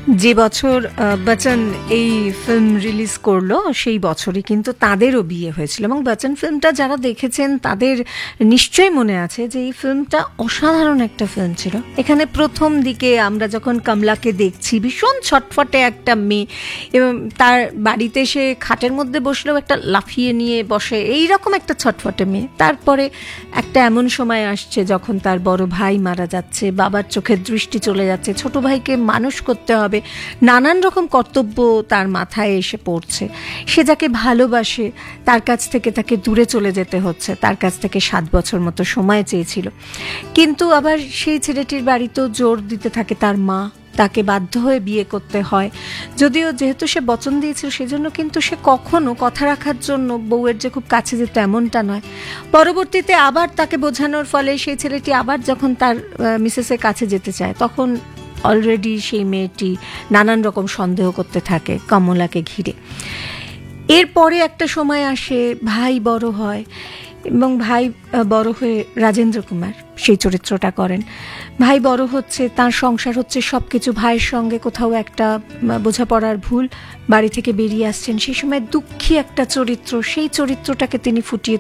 যে বছর বচ্চন এই ফিল্ম রিলিজ করলো সেই বছরই কিন্তু তাদেরও বিয়ে হয়েছিল, এবং বচ্চন ফিল্মটা যারা দেখেছেন তাদের নিশ্চয়ই মনে আছে যে এই ফিল্মটা অসাধারণ একটা ফিল্ম ছিল। এখানে প্রথম দিকে আমরা যখন কমলাকে দেখছি, ভীষণ ছটফটে একটা মেয়ে, এবং তার বাড়িতে সে খাটের মধ্যে বসলেও একটা লাফিয়ে নিয়ে বসে, এইরকম একটা ছটফটে মেয়ে। তারপরে একটা এমন সময় আসছে যখন তার বড় ভাই মারা যাচ্ছে, বাবার চোখের দৃষ্টি চলে যাচ্ছে, ছোট ভাইকে মানুষ করতে হবে, নানান রকম কর্তব্য তার মাথায় এসে পড়ছে। সে যাকে ভালোবাসে তার কাছ থেকে তাকে দূরে চলে যেতে হচ্ছে, তার কাছ থেকে 7 বছর মতো সময় চেয়েছিল, কিন্তু আবার সেই ছেলেটির বাড়িতেও জোর দিতে থাকে তার মা, তাকে বাধ্য হয়ে বিয়ে করতে হয়। যদিও যেহেতু সে বচন দিয়েছিল সেজন্য কিন্তু সে কখনো কথা রাখার জন্য বউয়ের যে খুব কাছে যেত এমনটা নয়। পরবর্তীতে আবার তাকে বোঝানোর ফলে সেই ছেলেটি আবার যখন তার মিসেসের কাছে যেতে চায়, তখন অলরেডি সেই মেয়েটি নানান রকম সন্দেহ করতে থাকে কমলাকে ঘিরে। এরপরে একটা সময় আসে, ভাই বড় হয়, এবং ভাই বড় হয়ে রাজেন্দ্র কুমার সেই চরিত্রটা করেন। ভাই বড় হচ্ছে, তার সংসার হচ্ছে, সব কিছু, ভাইয়ের সঙ্গে কোথাও একটা বোঝাপড়ার ভুল, বাড়ি থেকে বেরিয়ে আসছেন, সেই সময় দুঃখী একটা চরিত্র, সেই চরিত্রটাকে তিনি ফুটিয়ে